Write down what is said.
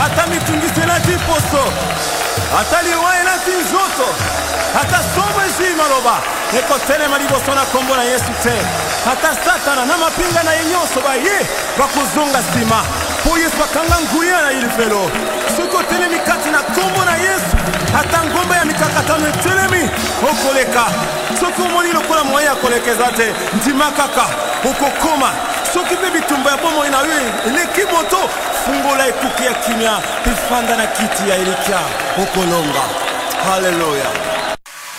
hata mitungise na tiposo, hata liwae na tinzoto, hata somo ezi maloba, eko tele maliboso na kombo na Yesu te, hata satana na mapinga na yenyoso ba ye, bakuzonga sima, po Yesu bakanga nguya na ilifelo, soko tele mikati na kombo na Yesu, hata ngomba ya mikakatano telemi, okoleka, soko moni lokola mwaya kolekeza te, ntimakaka, okokoma, soki pe bitumba ya bomo ina we eleki moto fungola ekuki ya kimia pifanda na kiti ya elikia okolonga. Haleluya.